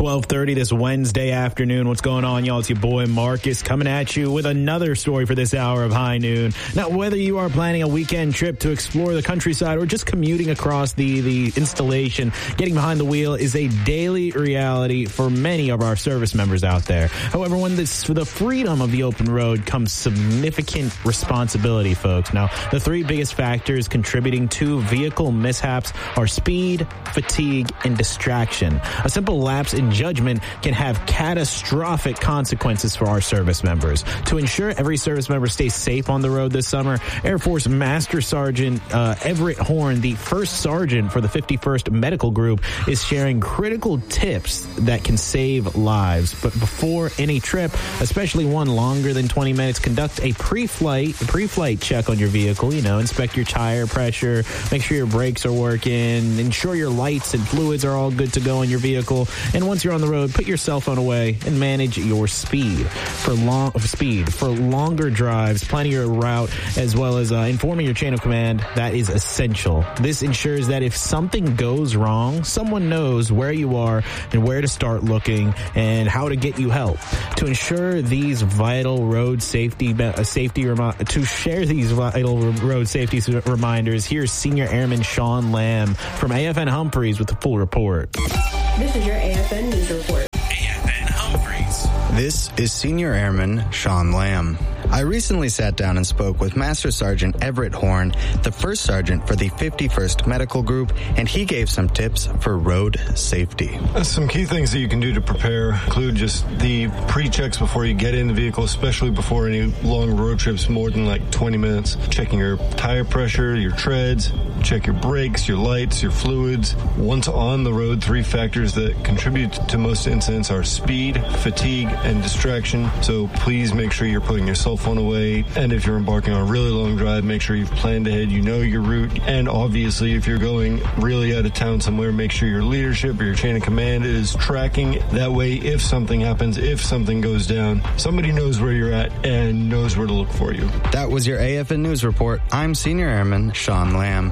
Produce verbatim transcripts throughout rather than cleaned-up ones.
twelve thirty this Wednesday afternoon. What's going on, y'all? It's your boy Marcus coming at you with another story for this hour of High Noon. Now, whether you are planning a weekend trip to explore the countryside or just commuting across the, the installation, getting behind the wheel is a daily reality for many of our service members out there. However, when this, for the freedom of the open road comes significant responsibility, folks. Now, the three biggest factors contributing to vehicle mishaps are speed, fatigue, and distraction. A simple lapse in judgment can have catastrophic consequences for our service members. To ensure every service member stays safe on the road this summer, Air Force Master Sergeant uh, Everett Horn, the first sergeant for the fifty-first Medical Group, is sharing critical tips that can save lives. But before any trip, especially one longer than twenty minutes, conduct a pre-flight pre-flight check on your vehicle. You know, inspect your tire pressure, make sure your brakes are working, ensure your lights and fluids are all good to go on your vehicle. And once you're on the road, put your cell phone away and manage your speed. For long speed for longer drives, planning your route, as well as uh, informing your chain of command, that is essential. This ensures that if something goes wrong, someone knows where you are and where to start looking and how to get you help. To ensure these vital road safety uh, safety remi- to share these vital road safety reminders, here's Senior Airman Sean Lamb from A F N Humphreys with the full report. This is your A F N News Report. A F N Humphreys. This is Senior Airman Sean Lamb. I recently sat down and spoke with Master Sergeant Everett Horn, the first sergeant for the fifty-first Medical Group, and he gave some tips for road safety. Some key things that you can do to prepare include just the pre-checks before you get in the vehicle, especially before any long road trips more than like twenty minutes. Checking your tire pressure, your treads, check your brakes, your lights, your fluids. Once on the road, three factors that contribute to most incidents are speed, fatigue, and distraction. So please make sure you're putting your cell phone away. And if you're embarking on a really long drive, make sure you've planned ahead, you know your route. And obviously, if you're going really out of town somewhere, make sure your leadership or your chain of command is tracking. That way, if something happens, if something goes down, somebody knows where you're at and knows where to look for you. That was your A F N News Report. I'm Senior Airman Sean Lamb.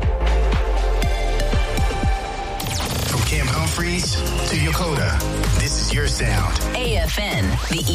From Camp Humphreys to Yokota, this is your sound. A F N, the